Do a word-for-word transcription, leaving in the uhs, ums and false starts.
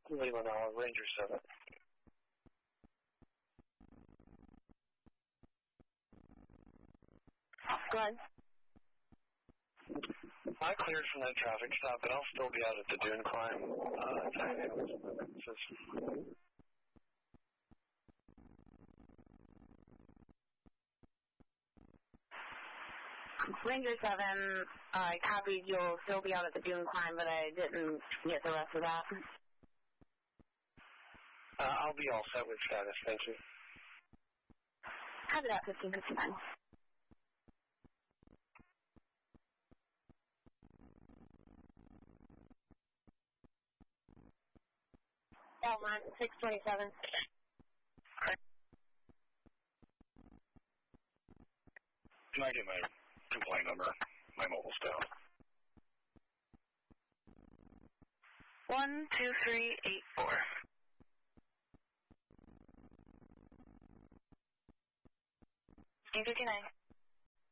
Leland, uh, Ranger seven. Go ahead. I cleared from that traffic stop, but I'll still be out at the dune climb. Uh, if anything else. Ranger seven, I copied you'll still be out at the dune climb, but I didn't get the rest of that. Uh, I'll be all set with status, thank you. Copy that, fifteen fifty-nine. Belmont, six twenty-seven. Can I get my complaint number? My mobile's down. One, two, three, eight, four. fifteen fifty-nine.